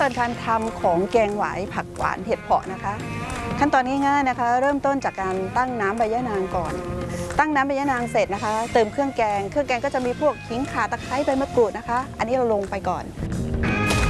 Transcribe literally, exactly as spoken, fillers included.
อนการทำของแกงหวายผักหวานเห็ดเผาะนะคะขั้นตอนง่ายๆนะคะเริ่มต้นจากการตั้งน้ำใบยะนางก่อนตั้งน้ำใบยะนางเสร็จนะคะเติมเครื่องแกงเครื่องแกงก็จะมีพวกขิงข่าตะไคร้ใบมะกรูดนะคะอันนี้เราลงไปก่อน